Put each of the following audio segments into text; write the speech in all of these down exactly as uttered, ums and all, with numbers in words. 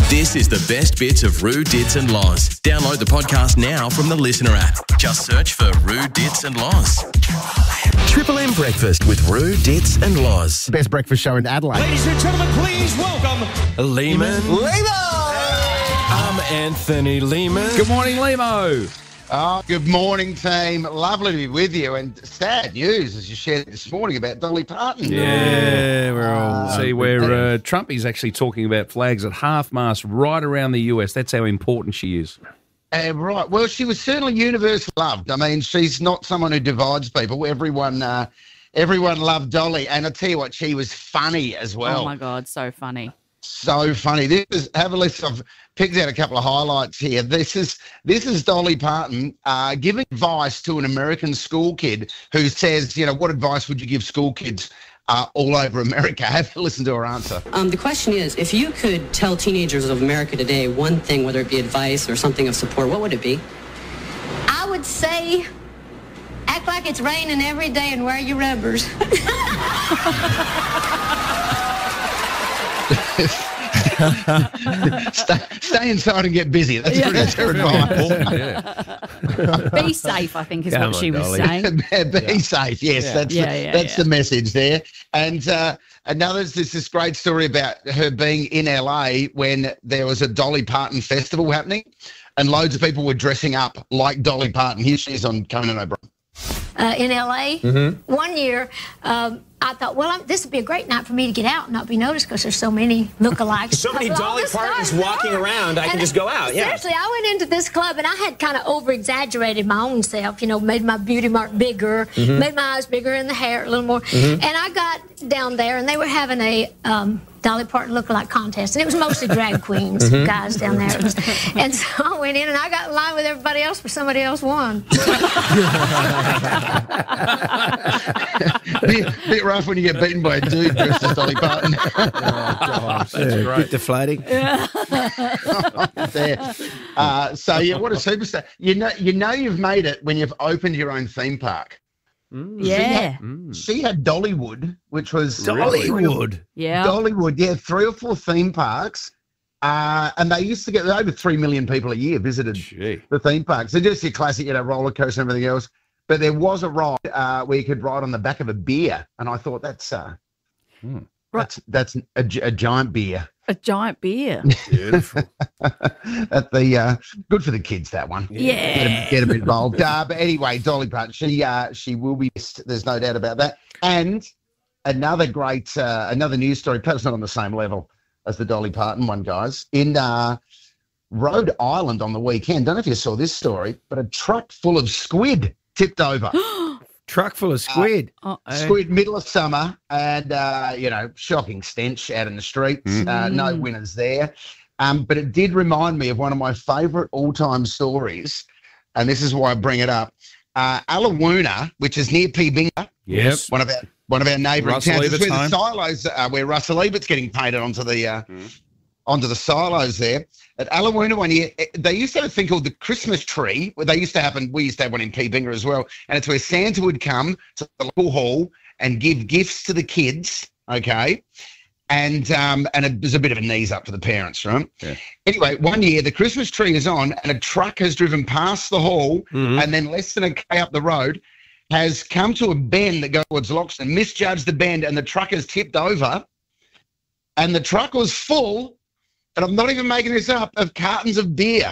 This is the best bits of Roo, Dits and Loz. Download the podcast now from the Listener app. Just search for Roo, Dits and Loz. Triple M Breakfast with Roo, Dits and Loz. Best breakfast show in Adelaide. Ladies and gentlemen, please welcome Lehman. Limo! I'm Anthony Lehman. Good morning, Limo. Oh, good morning, team. Lovely to be with you. And sad news, as you shared this morning, about Dolly Parton. Yeah, we're all Uh, see where uh, Trump is actually talking about flags at half-mast right around the U S. That's how important she is. Uh, right. Well, she was certainly universally loved. I mean, she's not someone who divides people. Everyone, uh, everyone loved Dolly. And I tell you what, she was funny as well. Oh, my God, so funny. So funny. This is, have a listen. I've picked out a couple of highlights here. This is this is Dolly Parton uh, giving advice to an American school kid who says, you know, what advice would you give school kids uh, all over America? Have a listen to her answer. Um, the question is, if you could tell teenagers of America today one thing, whether it be advice or something of support, what would it be? I would say, act like it's raining every day and wear your rubbers. stay, stay inside and get busy. That's, Yeah. that's her advice. Yeah. Be safe, I think, is Come what on, she was Dolly. saying. Be Yeah. safe. Yes, Yeah. that's Yeah, the, yeah, that's yeah. the message there. And uh, another is this, this great story about her being in L A when there was a Dolly Parton festival happening, and loads of people were dressing up like Dolly Parton. Here she is on Conan O'Brien. Uh, in L A, Mm-hmm. one year, um, I thought, well, I'm, this would be a great night for me to get out and not be noticed because there's so many lookalikes. So many of all Dolly the Partons stars. walking around, I can And just go out, yeah. Seriously, I went into this club and I had kind of over-exaggerated my own self, you know, made my beauty mark bigger, Mm-hmm. made my eyes bigger and the hair a little more. And I got down there and they were having a um, Dolly Parton lookalike contest. And it was mostly drag queens, Mm-hmm. guys down there. It was, and so I went in and I got in line with everybody else, but somebody else won. bit, bit rough when you get beaten by a dude dressed as Dolly Parton. Gosh, that's Yeah, great. bit deflating. there. Uh, so yeah, what a superstar! You know, you know, you've made it when you've opened your own theme park. Yeah. She had Dollywood, which was Dollywood. Yeah. Dollywood, yeah, three or four theme parks, uh, and they used to get over three million people a year visited Gee. the theme parks. So just your classic, you know, roller coaster and everything else. But there was a ride uh, where you could ride on the back of a beer, and I thought that's uh, Hmm. that's that's a, gi- a giant beer. A giant beer. Beautiful. At the uh, good for the kids, that one. Yeah. Get them, get them involved. Uh, but anyway, Dolly Parton, she uh, she will be missed. There's no doubt about that. And another great uh, another news story, perhaps not on the same level as the Dolly Parton one, guys. In uh, Rhode Island on the weekend, don't know if you saw this story, but a truck full of squid tipped over. Truck full of squid. Uh-oh. Squid, middle of summer, and uh, you know, shocking stench out in the streets. Uh, no winners there, um, but it did remind me of one of my favourite all-time stories, and this is why I bring it up. Uh, Alawoona, which is near Peebinga, Yep. one of our one of our neighbouring Russell towns. It's Ebert's where the home. silos, uh, where Russell Ebert's getting painted onto the uh, onto the silos there. At Alawoona one year, eh, they used to have a thing called the Christmas tree, where they used to happen. We used to have one in Peebinga as well, and it's where Santa would come to the local hall and give gifts to the kids. Okay. And um, and it was a bit of a knees up for the parents, right? Yeah. Anyway, one year the Christmas tree is on, and a truck has driven past the hall, and then less than a k up the road, has come to a bend that goes towards Loxton, misjudged the bend, and the truck has tipped over. And the truck was full, and I'm not even making this up, of cartons of beer.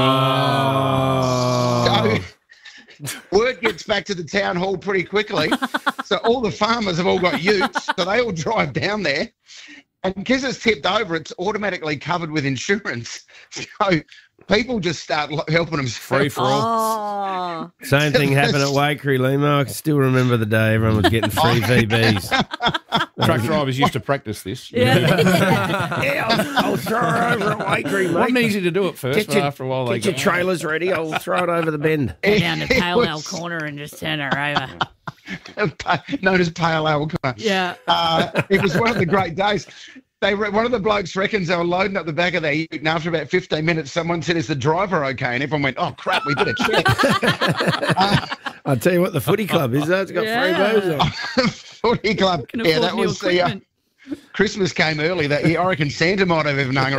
Oh. So word gets back to the town hall pretty quickly. So all the farmers have all got utes, so they all drive down there. And because it's tipped over, it's automatically covered with insurance. So people just start lo- helping them Free for all. Oh. Same thing happened at Wakery, Limo. I can still remember the day everyone was getting free V Bs. Truck drivers used to practice this. Yeah. Yeah, I'll, I'll throw it over at Wakery, Wasn't mate. easy to do at first, Get but your, after a while they get your got trailers ready. I'll throw it over the bend. Go down to It Pale Ale was- Corner and just turn her over. known as Pale Ale Corner. Yeah. Uh, it was one of the great days. They re- one of the blokes reckons they were loading up the back of their ute, and after about fifteen minutes, someone said, "Is the driver okay?" And everyone went, "Oh crap, we better check." uh, I'll tell you what the footy club is, though. It's got Yeah. free booze on. footy club. Can Yeah, afford that new was the uh, equipment. Christmas came early that year. I reckon Santa might have even hung